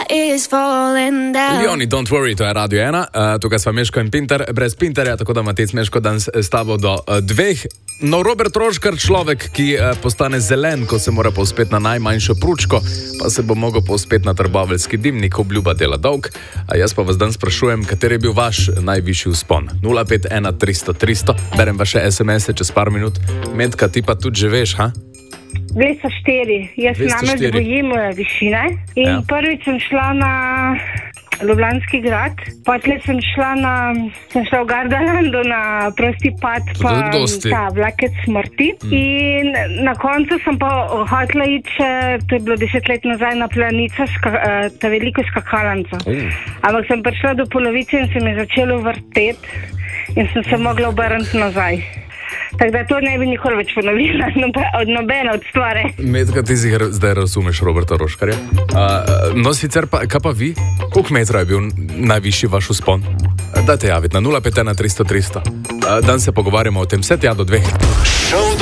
is falling down. Leoni, don't worry, to je Radio 1, tukaj sva Meško in Pinter, brez Pinterja, tako da Matec Meško danes s tabo do 2. No, Robert Rožkar, človek, ki postane zelen, ko se mora povzpeti na najmanjšo pručko, pa se bo mogel povzpeti na trboveljski dimnik, obljuba dela dolg. Jaz pa vas danes sprašujem, kater je bil vaš najvišji vzpon? 051 300 300, berem vaše SMS-e čez par minut. Metka, ti pa tudi že veš, ha? 204. Jaz se namreč bojim višine. In prvič sem šla na Ljubljanski grad, potem sem šla v Gardalandu na prosti pad, pa ta vlakec smrti. In na koncu sem pa hotela iti, to je bilo 10 let nazaj, na Planico, ta veliko skakalnico. Ampak sem prišla do polovice in se mi začelo vrteti in sem se mogla obrniti nazaj. Tako da to ne bi nikoli več ponovila od nobene od stvari. Metka, ti si zdaj razumeš Roberta Rožkarja. No, sicer pa, kaj pa vi? Koliko metrov je bil najvišji vaš vzpon? Dajte javiti na 051 300 300. Dan se pogovarjamo o tem, vse tja do 2.